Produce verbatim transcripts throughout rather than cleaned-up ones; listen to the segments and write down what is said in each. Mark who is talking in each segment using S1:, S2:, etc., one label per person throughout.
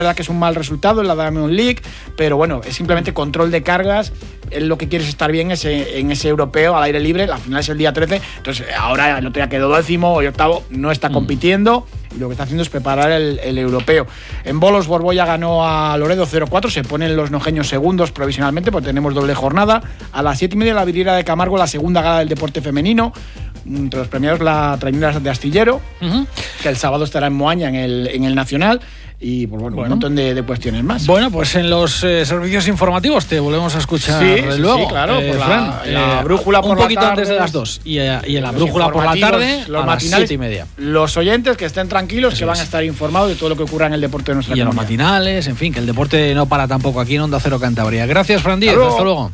S1: verdad que es un mal resultado en la Diamond League, pero bueno, es simplemente control de cargas. Él lo que quiere es estar bien ese, en ese europeo al aire libre. La final es el día trece, entonces ahora el otro día quedó décimo y octavo, no está compitiendo y lo que está haciendo es preparar el, el europeo. En bolos, Borbolla ganó a Loredo cero cuatro, se ponen los nojeños segundos provisionalmente porque tenemos doble jornada. A las siete y media la Vidriera de Camargo, la segunda gala del deporte femenino. Entre los premiados la Traineras de Astillero, uh-huh. que el sábado estará en Moaña en el, en el Nacional. Y pues bueno, bueno, un montón de, de cuestiones más.
S2: Bueno, pues en los eh, servicios informativos te volvemos a escuchar
S1: sí,
S2: luego.
S1: Sí, claro,
S2: eh,
S1: por la,
S2: Fran,
S1: la brújula
S2: eh,
S1: por
S2: un
S1: la
S2: poquito
S1: tarde,
S2: antes de las dos y, eh, y en la brújula por la tarde
S1: los
S2: a las siete y media.
S1: Los oyentes que estén tranquilos,
S2: Eso
S1: que van
S2: es.
S1: a estar informados de todo lo que ocurra en el deporte de nuestra
S2: y en los
S1: comunidad.
S2: matinales, en fin, que el deporte no para tampoco aquí en Onda Cero Cantabria. Gracias, Fran Díez. Hasta luego.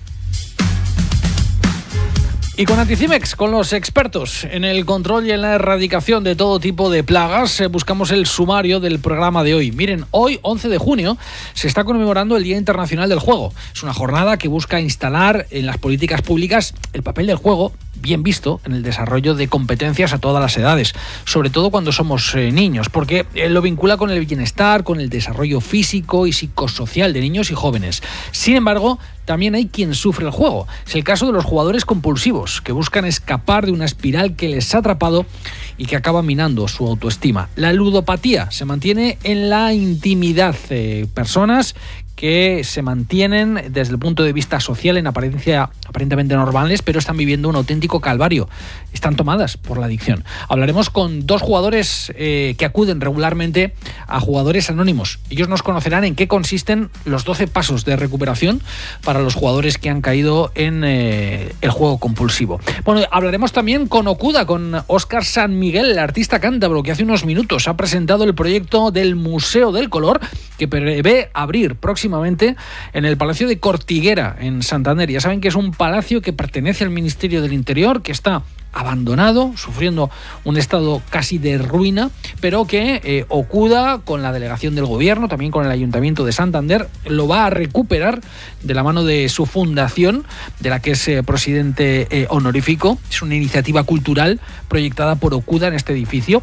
S2: Y con Anticimex, con los expertos en el control y en la erradicación de todo tipo de plagas, eh, buscamos el sumario del programa de hoy. Miren, hoy, once de junio, se está conmemorando el Día Internacional del Juego. Es una jornada que busca instalar en las políticas públicas el papel del juego bien visto en el desarrollo de competencias a todas las edades, sobre todo cuando somos eh, niños, porque eh, lo vincula con el bienestar, con el desarrollo físico y psicosocial de niños y jóvenes. Sin embargo, también hay quien sufre el juego. Es el caso de los jugadores compulsivos, que buscan escapar de una espiral que les ha atrapado y que acaba minando su autoestima. La ludopatía se mantiene en la intimidad. Eh, personas que se mantienen desde el punto de vista social en apariencia aparentemente normales, pero están viviendo un auténtico calvario. Están tomadas por la adicción. Hablaremos con dos jugadores eh, que acuden regularmente a jugadores anónimos. Ellos nos conocerán en qué consisten los doce pasos de recuperación para los jugadores que han caído en eh, el juego compulsivo. Bueno, hablaremos también con Okuda, con Óscar San Miguel, el artista cántabro, que hace unos minutos ha presentado el proyecto del Museo del Color, que prevé abrir próximamente en el Palacio de Cortiguera, en Santander. Ya saben que es un palacio que pertenece al Ministerio del Interior, que está abandonado, sufriendo un estado casi de ruina, pero que eh, Okuda, con la delegación del gobierno, también con el Ayuntamiento de Santander, lo va a recuperar de la mano de su fundación, de la que es eh, presidente eh, honorífico. Es una iniciativa cultural proyectada por Okuda en este edificio.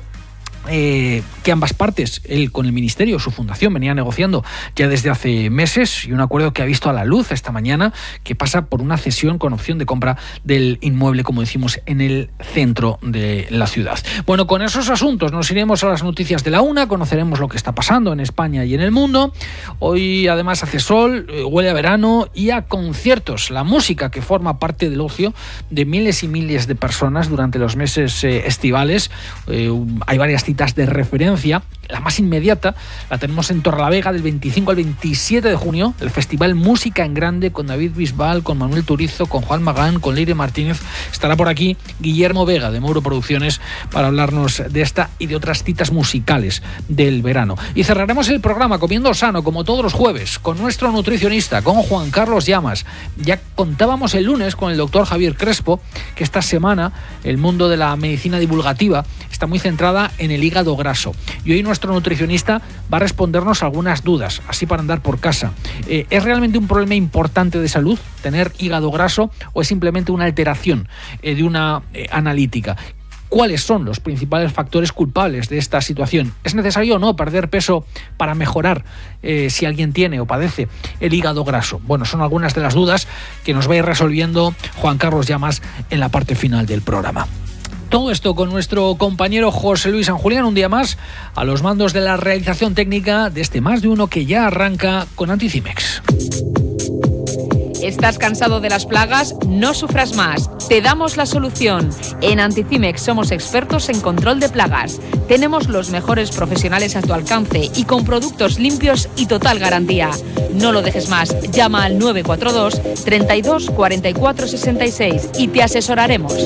S2: Eh, que ambas partes, él con el Ministerio, su fundación, venía negociando ya desde hace meses, y un acuerdo que ha visto a la luz esta mañana, que pasa por una cesión con opción de compra del inmueble, como decimos, en el centro de la ciudad. Bueno, con esos asuntos nos iremos a las noticias de la una, conoceremos lo que está pasando en España y en el mundo. Hoy además hace sol, eh, huele a verano y a conciertos, la música que forma parte del ocio de miles y miles de personas durante los meses eh, estivales. Eh, hay varias citas de referencia. La más inmediata la tenemos en Torrelavega del veinticinco al veintisiete de junio, el Festival Música en Grande, con David Bisbal, con Manuel Turizo, con Juan Magán, con Leire Martínez. Estará por aquí Guillermo Vega de Mouro Producciones para hablarnos de esta y de otras citas musicales del verano. Y cerraremos el programa comiendo sano, como todos los jueves, con nuestro nutricionista, con Juan Carlos Llamas. Ya contábamos el lunes con el doctor Javier Crespo que esta semana el mundo de la medicina divulgativa está muy centrada en el hígado graso. Y hoy nuestro nutricionista va a respondernos algunas dudas, así para andar por casa. Eh, ¿Es realmente un problema importante de salud tener hígado graso o es simplemente una alteración eh, de una eh, analítica? ¿Cuáles son los principales factores culpables de esta situación? ¿Es necesario o no perder peso para mejorar eh, si alguien tiene o padece el hígado graso? Bueno, son algunas de las dudas que nos va a ir resolviendo Juan Carlos Llamas en la parte final del programa. Todo esto con nuestro compañero José Luis San Julián, un día más a los mandos de la realización técnica de este Más de Uno que ya arranca con Anticimex.
S3: ¿Estás cansado de las plagas? No sufras más. Te damos la solución. En Anticimex somos expertos en control de plagas. Tenemos los mejores profesionales a tu alcance y con productos limpios y total garantía. No lo dejes más. Llama al nueve cuatro dos, treinta y dos, cuarenta y cuatro, sesenta y seis y te asesoraremos.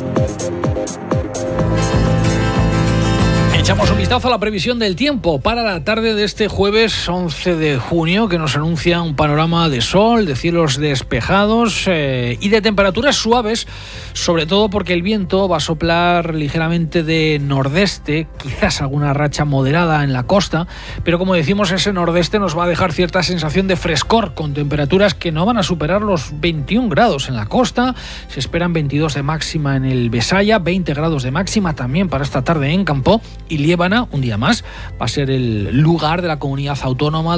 S2: Echamos un vistazo a la previsión del tiempo para la tarde de este jueves once de junio, que nos anuncia un panorama de sol, de cielos despejados eh, y de temperaturas suaves, sobre todo porque el viento va a soplar ligeramente de nordeste, quizás alguna racha moderada en la costa, pero como decimos, ese nordeste nos va a dejar cierta sensación de frescor, con temperaturas que no van a superar los veintiún grados en la costa. Se esperan veintidós de máxima en el Besaya, veinte grados de máxima también para esta tarde en Campó, y Liébana, un día más, va a ser el lugar de la comunidad autónoma